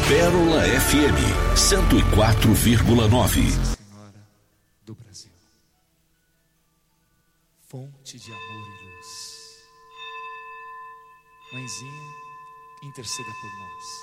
Pérola FM 104,9. Senhora do Brasil, fonte de amor e luz. Mãezinha, interceda por nós.